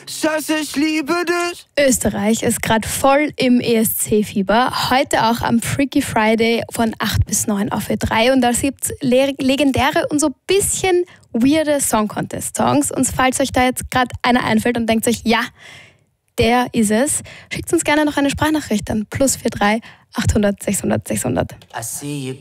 Scheiße, ich liebe dich. Österreich ist gerade voll im ESC-Fieber. Heute auch am Freaky Friday von 8 bis 9 auf Ö3. Und da gibt es legendäre und so ein bisschen weirde Song-Contest-Songs. Und falls euch da jetzt gerade einer einfällt und denkt euch, ja, der ist es, schickt uns gerne noch eine Sprachnachricht an +43 800 600 600. I see you